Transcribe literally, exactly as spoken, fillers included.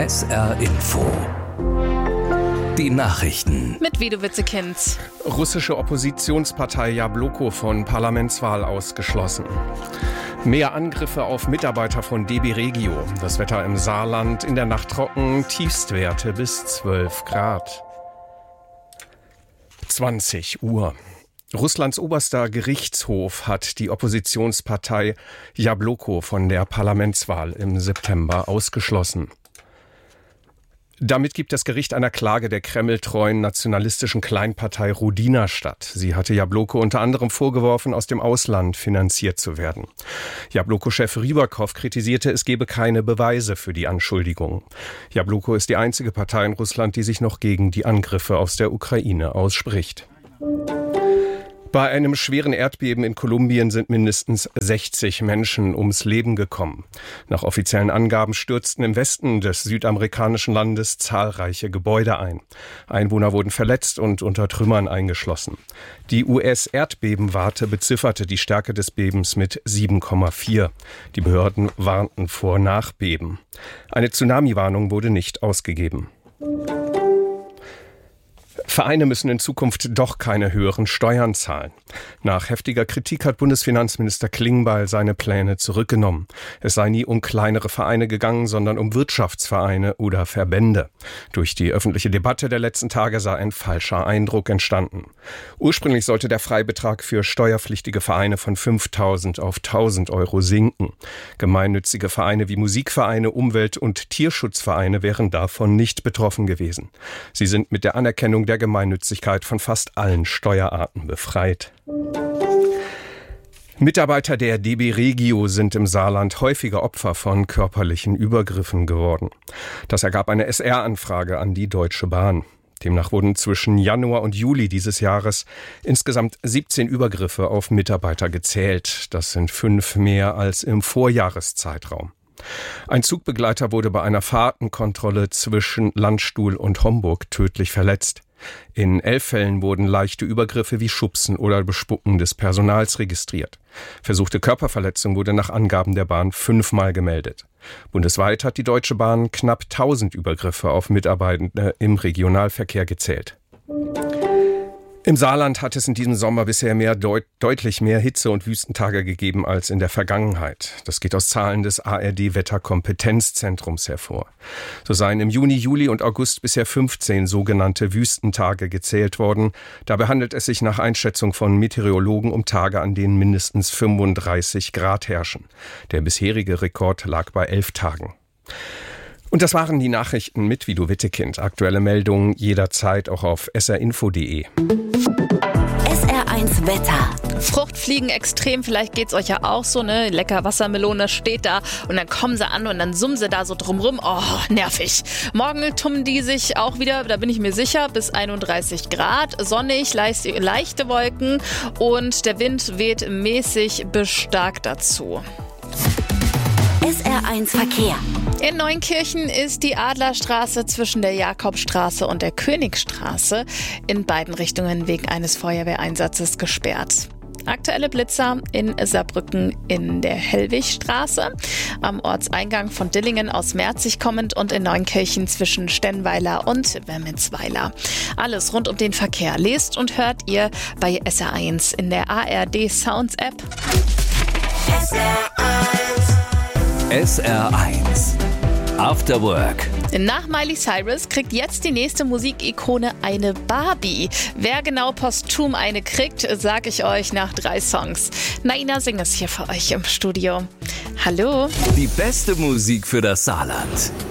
S R Info. Die Nachrichten. Mit Vido Witzekind. Russische Oppositionspartei Jabloko von Parlamentswahl ausgeschlossen. Mehr Angriffe auf Mitarbeiter von D B Regio. Das Wetter im Saarland in der Nacht trocken, Tiefstwerte bis zwölf Grad. zwanzig Uhr. Russlands oberster Gerichtshof hat die Oppositionspartei Jabloko von der Parlamentswahl im September ausgeschlossen. Damit gibt das Gericht einer Klage der kremltreuen nationalistischen Kleinpartei Rodina statt. Sie hatte Jabloko unter anderem vorgeworfen, aus dem Ausland finanziert zu werden. Jabloko-Chef Rybakow kritisierte, es gebe keine Beweise für die Anschuldigungen. Jabloko ist die einzige Partei in Russland, die sich noch gegen die Angriffe aus der Ukraine ausspricht. Bei einem schweren Erdbeben in Kolumbien sind mindestens sechzig Menschen ums Leben gekommen. Nach offiziellen Angaben stürzten im Westen des südamerikanischen Landes zahlreiche Gebäude ein. Einwohner wurden verletzt und unter Trümmern eingeschlossen. Die U S-Erdbebenwarte bezifferte die Stärke des Bebens mit sieben Komma vier. Die Behörden warnten vor Nachbeben. Eine Tsunami-Warnung wurde nicht ausgegeben. Vereine müssen in Zukunft doch keine höheren Steuern zahlen. Nach heftiger Kritik hat Bundesfinanzminister Klingbeil seine Pläne zurückgenommen. Es sei nie um kleinere Vereine gegangen, sondern um Wirtschaftsvereine oder Verbände. Durch die öffentliche Debatte der letzten Tage sei ein falscher Eindruck entstanden. Ursprünglich sollte der Freibetrag für steuerpflichtige Vereine von fünftausend auf tausend Euro sinken. Gemeinnützige Vereine wie Musikvereine, Umwelt- und Tierschutzvereine wären davon nicht betroffen gewesen. Sie sind mit der Anerkennung der Gemeinnützigkeit von fast allen Steuerarten befreit. Mitarbeiter der D B Regio sind im Saarland häufiger Opfer von körperlichen Übergriffen geworden. Das ergab eine S R-Anfrage an die Deutsche Bahn. Demnach wurden zwischen Januar und Juli dieses Jahres insgesamt siebzehn Übergriffe auf Mitarbeiter gezählt. Das sind fünf mehr als im Vorjahreszeitraum. Ein Zugbegleiter wurde bei einer Fahrtenkontrolle zwischen Landstuhl und Homburg tödlich verletzt. In elf Fällen wurden leichte Übergriffe wie Schubsen oder Bespucken des Personals registriert. Versuchte Körperverletzung wurde nach Angaben der Bahn fünfmal gemeldet. Bundesweit hat die Deutsche Bahn knapp tausend Übergriffe auf Mitarbeitende im Regionalverkehr gezählt. Im Saarland hat es in diesem Sommer bisher mehr deut- deutlich mehr Hitze- und Wüstentage gegeben als in der Vergangenheit. Das geht aus Zahlen des A R D-Wetterkompetenzzentrums hervor. So seien im Juni, Juli und August bisher fünfzehn sogenannte Wüstentage gezählt worden. Dabei handelt es sich nach Einschätzung von Meteorologen um Tage, an denen mindestens fünfunddreißig Grad herrschen. Der bisherige Rekord lag bei elf Tagen. Und das waren die Nachrichten mit Vido Wittekind. Aktuelle Meldungen jederzeit auch auf s r info punkt d e. S R eins Wetter. Fruchtfliegen extrem, vielleicht geht's euch ja auch so, ne? Lecker Wassermelone steht da und dann kommen sie an und dann summen sie da so drumrum. Oh, nervig. Morgen tummen die sich auch wieder, da bin ich mir sicher, bis einunddreißig Grad. Sonnig, leicht, leichte Wolken und der Wind weht mäßig bestärkt dazu. S R eins Verkehr. In Neunkirchen ist die Adlerstraße zwischen der Jakobstraße und der Königstraße in beiden Richtungen wegen eines Feuerwehreinsatzes gesperrt. Aktuelle Blitzer in Saarbrücken in der Hellwigstraße, am Ortseingang von Dillingen aus Merzig kommend und in Neunkirchen zwischen Stenweiler und Wermensweiler. Alles rund um den Verkehr lest und hört ihr bei S R eins in der A R D Sounds App. S R eins. S R eins. After Work. Nach Miley Cyrus kriegt jetzt die nächste Musikikone eine Barbie. Wer genau posthum eine kriegt, sag ich euch nach drei Songs. Naina Singh ist hier für euch im Studio. Hallo. Die beste Musik für das Saarland.